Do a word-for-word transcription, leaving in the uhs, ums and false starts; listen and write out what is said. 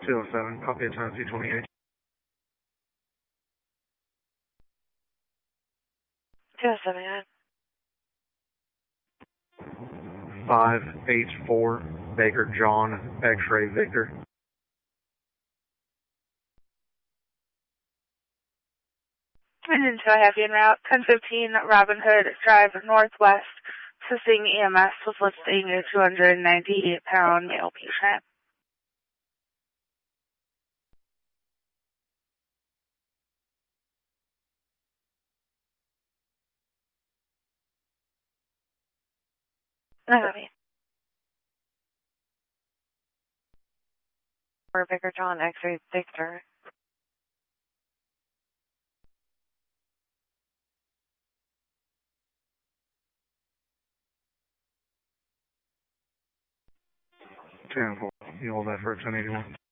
two oh seven, copy of Tennessee twenty-eight. two oh seven, yeah. five H four, Baker John, X-ray Victor. And into a heavy en route, ten fifteen Robin Hood Drive Northwest, assisting E M S with lifting a two hundred ninety-eight pound male patient. Okay. For Baker John, X-ray Victor. ten four, you hold that for ten eighty-one.